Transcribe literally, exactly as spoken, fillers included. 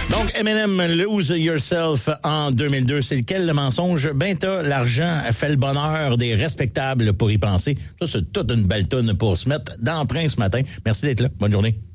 Donc, Eminem, Lose Yourself en deux mille deux. C'est lequel le mensonge? Ben, t'as l'argent fait le bonheur des respectables pour y penser. Ça, c'est toute une belle toune pour se mettre dans le train ce matin. Merci d'être là. Bonne journée.